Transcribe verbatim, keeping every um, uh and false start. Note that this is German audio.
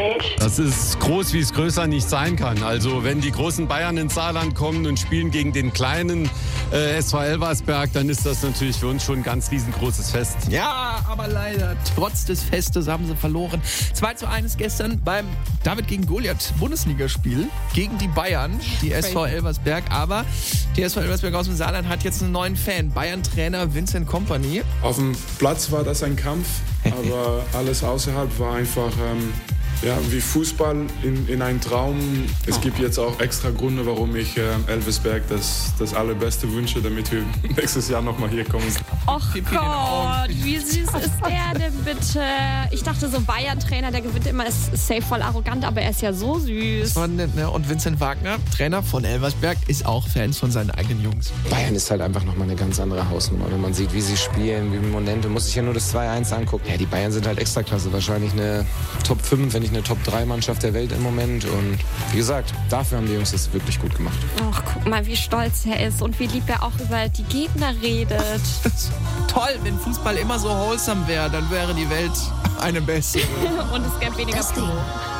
Welt. Das ist groß, wie es größer nicht sein kann. Also wenn die großen Bayern ins Saarland kommen und spielen gegen den kleinen äh, S V Elversberg, dann ist das natürlich für uns schon ein ganz riesengroßes Fest. Ja, aber leider, trotz des Festes haben sie verloren. zwei zu eins gestern beim David gegen Goliath Bundesligaspiel gegen die Bayern, die S V Elversberg. Aber die S V Elversberg aus dem Saarland hat jetzt einen neuen Fan, Bayern-Trainer Vincent Kompany. Auf dem Platz war das ein Kampf, aber alles außerhalb war einfach ähm, ja, wie Fußball in, in einem Traum. Es gibt jetzt auch extra Gründe, warum ich äh, Elversberg das, das allerbeste wünsche, damit wir nächstes Jahr nochmal hier kommen. Och Gott, wie süß ist der denn bitte? Ich dachte so, Bayern-Trainer, der gewinnt immer, ist safe voll arrogant, aber er ist ja so süß. Und, ne, und Vincent Wagner, Trainer von Elversberg, ist auch Fans von seinen eigenen Jungs. Bayern ist halt einfach nochmal eine ganz andere Hausnummer. Wenn man sieht, wie sie spielen, wie Momente, muss ich ja nur das zwei eins angucken. Ja, die Bayern sind halt Extraklasse, wahrscheinlich eine Top fünf, wenn nicht eine Top drei Mannschaft der Welt im Moment. Und wie gesagt, dafür haben die Jungs das wirklich gut gemacht. Ach, guck mal, wie stolz er ist und wie lieb er auch über die Gegner redet. Toll, wenn Fußball immer so wholesome wäre, dann wäre die Welt eine bessere. Und es gäbe weniger Blut.